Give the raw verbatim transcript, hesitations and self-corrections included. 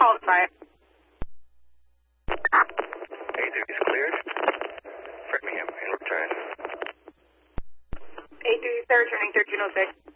called by. eight duty is cleared. Framingham in return. eight duty, sir, turning thirteen oh six.